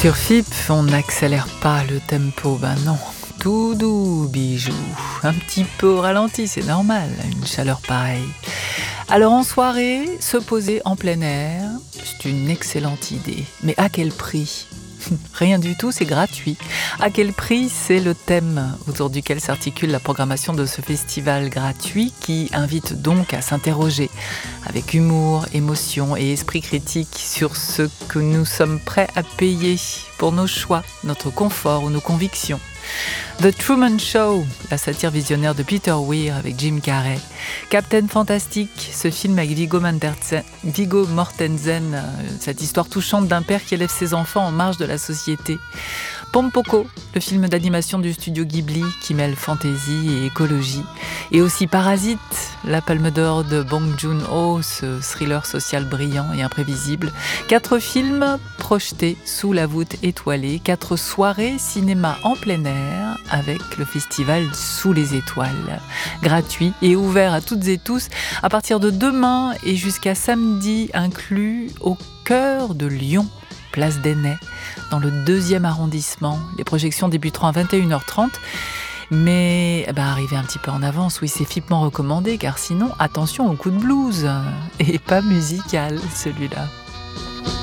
Sur FIP, on n'accélère pas le tempo, ben non. Tout doux, bijou. Un petit peu au ralenti, c'est normal, une chaleur pareille. Alors en soirée, se poser en plein air, c'est une excellente idée. Mais à quel prix ? Rien du tout, c'est gratuit. À quel prix ? C'est le thème autour duquel s'articule la programmation de ce festival gratuit qui invite donc à s'interroger avec humour, émotion et esprit critique sur ce que nous sommes prêts à payer pour nos choix, notre confort ou nos convictions. The Truman Show, la satire visionnaire de Peter Weir avec Jim Carrey. Captain Fantastic, ce film avec Viggo Mortensen, cette histoire touchante d'un père qui élève ses enfants en marge de la société. Pompoko, le film d'animation du studio Ghibli qui mêle fantaisie et écologie. Et aussi Parasite, la palme d'or de Bong Joon-ho, ce thriller social brillant et imprévisible. 4 films projetés sous la voûte étoilée, 4 soirées cinéma en plein air avec le festival Sous les étoiles. Gratuit et ouvert à toutes et tous à partir de demain et jusqu'à samedi inclus au cœur de Lyon, place d'Ainay, dans le 2e arrondissement. Les projections débuteront à 21h30. Mais arrivez un petit peu en avance, oui, c'est FIPement recommandé, car sinon, attention au coup de blues. Et pas musical, celui-là.